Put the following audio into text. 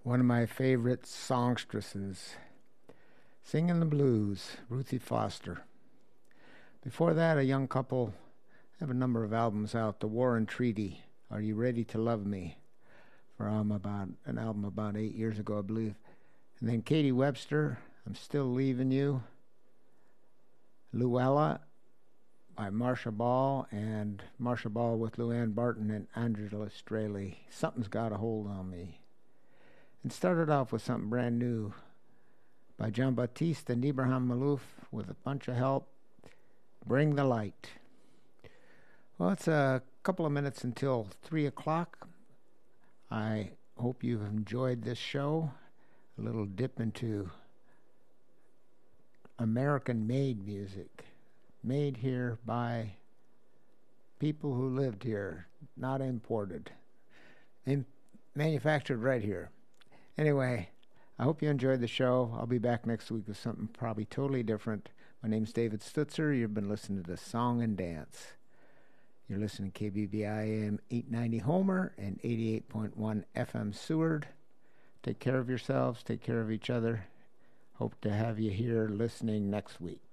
One of my favorite songstresses, singing the blues, Ruthie Foster. Before that, a young couple have a number of albums out. The War and Treaty, Are You Ready to Love Me? From about an album about 8 years ago, I believe. And then Katie Webster, I'm Still Leaving You. Luella by Marcia Ball, and Marcia Ball with Luann Barton and Angela Straley. Something's Got a Hold on Me. And started off with something brand new by John Batiste and Ibrahim Malouf with a bunch of help. Bring the Light. Well, it's a couple of minutes until 3 o'clock. I hope you've enjoyed this show. A little dip into American-made music. Made here by people who lived here, not imported. Manufactured right here. Anyway, I hope you enjoyed the show. I'll be back next week with something probably totally different. My name's David Stutzer. You've been listening to Song and Dance. You're listening to KBBI AM 890 Homer and 88.1 FM Seward. Take care of yourselves. Take care of each other. Hope to have you here listening next week.